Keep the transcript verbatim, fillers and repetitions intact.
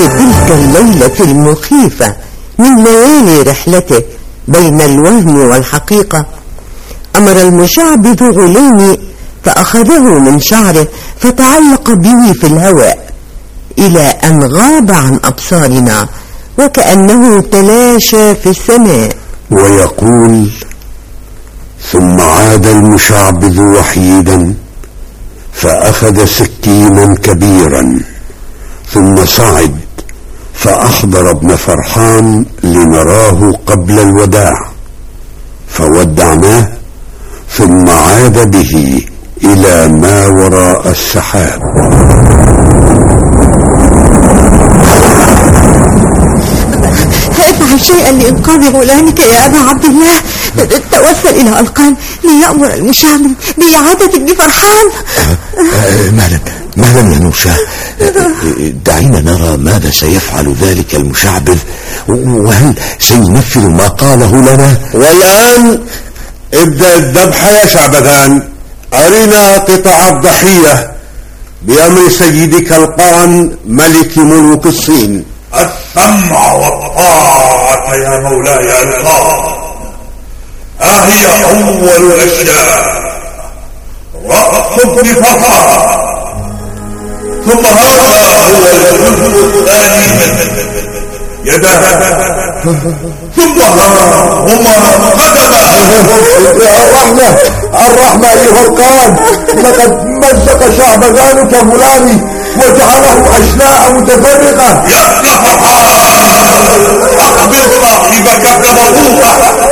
في تلك الليلة المخيفة من ليالي رحلته بين الوهم والحقيقة أمر المشعبذ غلامي فأخذه من شعره فتعلق به في الهواء إلى أن غاب عن أبصارنا وكأنه تلاشى في السماء. ويقول: ثم عاد المشعبذ وحيدا فأخذ سكينا كبيرا ثم صعد فأحضر ابن فرحان لنراه قبل الوداع، فودعناه ثم عاد به إلى ما وراء السحاب. افعل شيئا لإنقاذ غلامك يا أبا عبد الله. توسل إلى ألقان ليأمر المشعبذ بإعادة ابن فرحان. مهلا مهلا يا نوشا، دعينا نرى ماذا سيفعل ذلك المشعبذ، وهل سينفذ ما قاله لنا؟ والآن ابدأ الذبح يا شعبذان. أرنا قطع الضحية بأمر سيدك القرن ملك ملوك الصين. السمع والطاعة يا مولاي القاضي. ها هي أول الأشياء رأس ابن فرحان، ثم هذا هو الجزء الثاني يداه، ثم هما قدماه. الرحمة الرحمة أيها القائد، لقد مزق شعبذانك غلامي وجعله أشلاء متفرقة. يا ابن فرحان، أقبل صاحبك بموضوعه.